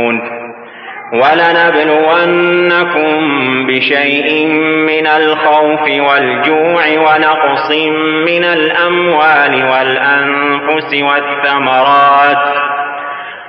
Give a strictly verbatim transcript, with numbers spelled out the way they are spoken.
ولنبلونكم بشيء من الخوف والجوع ونقص من الأموال والأنفس والثمرات